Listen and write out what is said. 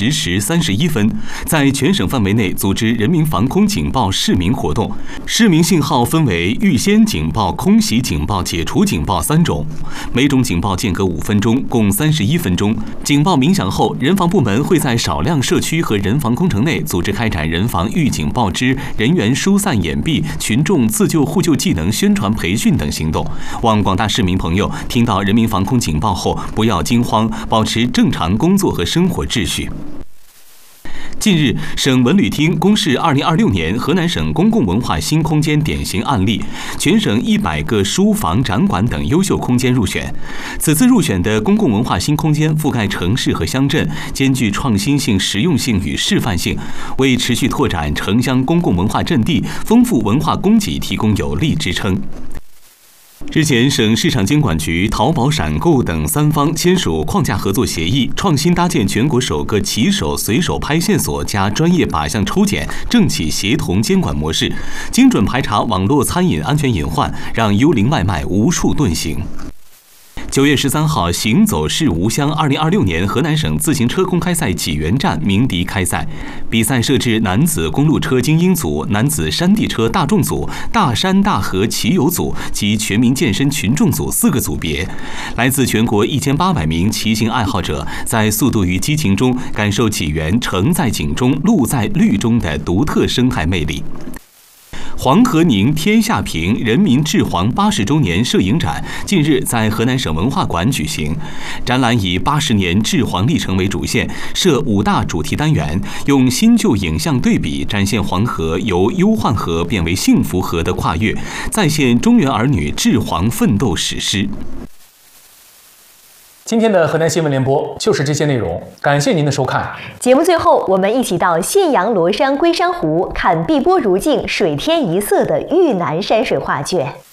10时31分，在全省范围内组织人民防空警报市鸣活动。市鸣信号分为预先警报、空袭警报、解除警报3种，每种警报间隔5分钟，共31分钟。警报鸣响后，人防部门会在少量社区和人防工程内组织开展人防预警报知、人员疏散掩蔽、群众自救互救技能宣传培训等行动。望广大市民朋友听到人民防空警报后不要惊慌，保持正常工作和生活秩序。近日，省文旅厅公示2026年河南省公共文化新空间典型案例，全省100个书房、展馆等优秀空间入选。此次入选的公共文化新空间覆盖城市和乡镇，兼具创新性、实用性与示范性，为持续拓展城乡公共文化阵地、丰富文化供给提供有力支撑。日前，省市场监管局、淘宝闪购等3方签署框架合作协议，创新搭建全国首个骑手随手拍线索加专业靶向抽检政企协同监管模式，精准排查网络餐饮安全隐患，让幽灵外卖无处遁形。9月13号，行走是吾乡2026年河南省自行车公开赛济源站鸣笛开赛。比赛设置男子公路车精英组、男子山地车大众组、大山大河骑友组及全民健身群众组4个组别。来自全国1800名骑行爱好者，在速度与激情中感受济源城在景中、路在绿中的独特生态魅力。黄河宁天下平人民治黄80周年摄影展近日在河南省文化馆举行。展览以80年治黄历程为主线，设5大主题单元，用新旧影像对比展现黄河由忧患河变为幸福河的跨越，再现中原儿女治黄奋斗史诗。 今天的河南新闻联播就是这些内容，感谢您的收看。 节目最后，我们一起到信阳罗山龟山湖看碧波如镜、水天一色的玉南山水画卷。